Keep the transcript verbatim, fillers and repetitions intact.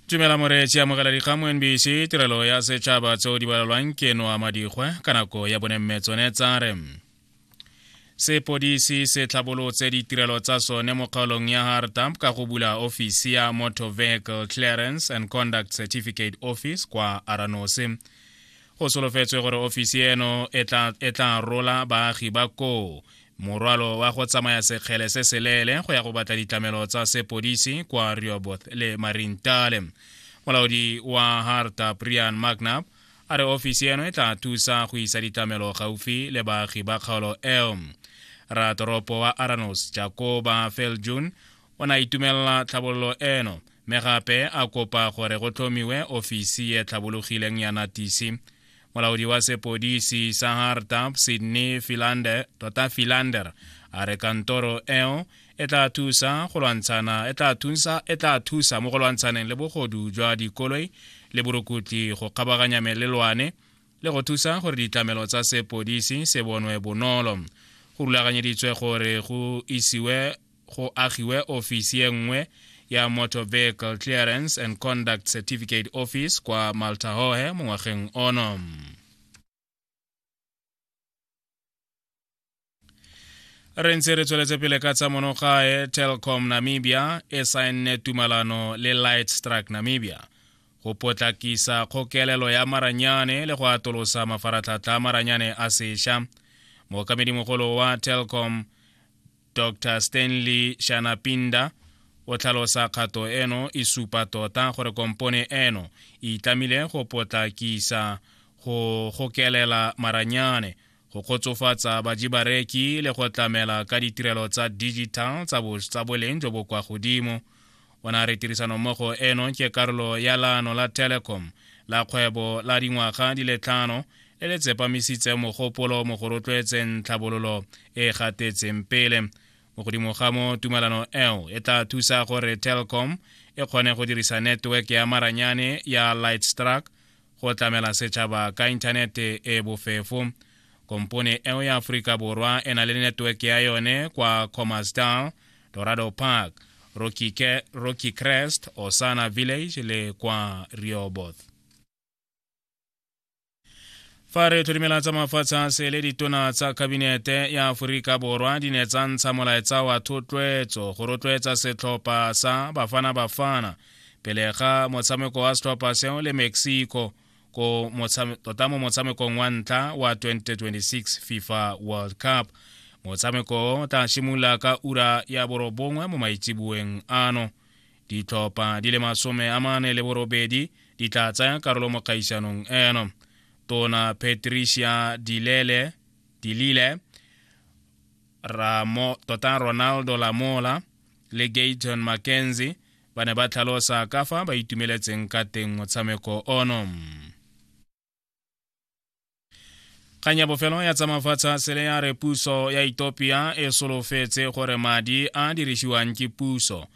Tumela moretsi amogela dikgamo N B C tirelo ya setšhaba tseo di balalwang ke Noa Madikgwe ka nako ya bonemetsone tsa re. Sepodisi se tlhabolotse ditirelo tsa sone mo kgaolong ya Hartamp ka go bula ofisi ya Motor Vehicle Clearance and Conduct Certificate Office kwa Aranose. Go solofetswe gore ofisi eno e tla rola baagi ba ko morwalo wa go tsamaya sekgele se selele go ya go batla ditlamelo tsa sepodisi kwa Rehoboth le Marintale. Molaodi wa Hartamp Brian Magnap a re ofisi eno e tla thusa go isa ditlamelo gaufi le baagi ba kgaolo eo. Ratoropo wa Aranos Jacoba Feljun o na itumelela tlhabololo eno mme gape a kopa gore go tlhomiwe ofisi e tlhabologileng ya Natisi. Molaodi wa sepodisi sa Hartamp Sydney Philander tota Philander a re kantoro eo e tla thusa go lwantshana e tla thusa e tla thusa mo go lwantshaneng le bogodu jwa dikoloi le borukutli go kgabaganya melelwane le go thusa gore ditlamelo tsa sepodisi se bonwe bonolo. Go rulaganyeditswe gore go isiwe go agiwe ofisi e nngwe ya Motor Vehicle Clearance and Conduct Certificate Office kwa Maltahohe mo ngwageng ono. Re ntse re tsweletse pele ka tsa monogae. Telkom Namibia e saenne tumalano le Lightstruck Namibia go potlakisa kgokelelo ya maranyane le go atolosa mafaratlhatlha a maranyane a sešwa. Mookamedimogolo wa Telkom Doctor Stanley Shanapinda o tlhalosa kgato eno e supa tota gore kompone eno e itlamile go potlakisa go gokelela maranyane, go khotsofatsa bajibareki le go tlamela ka ditirelo tsa digital tsa boleng jo bo kwa godimo. Ona re tirisano mmogo eno ke karolo ya laano la Telecom la kgwebo la dingwaga di le tlhano le le tsepamisitse mogopolo mo go rotloetseng tlhabololo e gatetseng pele. Mo godimo ga mo tumalano eo e tla thusa gore Telkom e kgone go dirisa network ya maranyane ya Lightstruck go tlamela setšhaba ka inthanete e bofefo. Kompone eo ya Afrika Borwa e na le network ya yone kwa Commersdal, Dorado Park, Rocky, Ke, Rocky Crest, Osana Village le kwa Rehoboth. Fa re tlhokomela tsa mafatshe se le ditona tsa kabinete ya Aforika Borwa di ne tsa ntsha molaetsa wa thotloetso go rotloetsa setlhopha sa Bafana Bafana pele ga motshameko wa setlhopha seo le Mexico ko tota mo motshamekong wa ntlha wa twenty twenty-six FIFA World Cup. Motshameko o tla simolola ka ura ya borobongwe mo maitsibueng ano. Ditlhopha di le masome a mane le borobedi di tla tsaya karolo mo kgaisanong eno. Tona Patricia Dilele, Dilile, Ramo, tota Ronaldo Lamola le Gayton Mackenzie ba ne ba tlhalosa ka fa ba itumeletseng ka teng motshameko ono. Kanya bofelo ya tsa mafatshe sele ya re puso ya Ethiopia e solofetse gore madi a dirisiwang ke puso